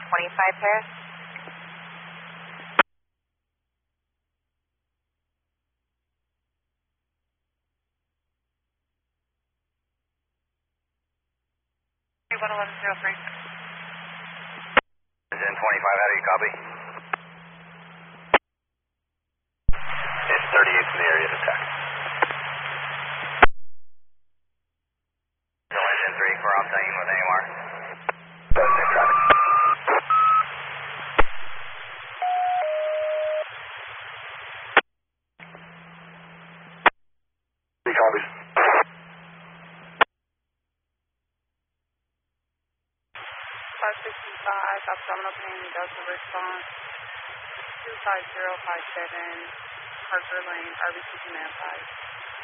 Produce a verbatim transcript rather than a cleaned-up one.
twenty-five, Paris. one eleven zero three. Engine twenty-five, how do you copy? It's thirty-eight from the area of attack. So engine three for Octane with A M R. Positive traffic. Three copies. five sixty-five, abdominal pain, Delta response, two five zero five seven, Parker Lane, R B C Command five.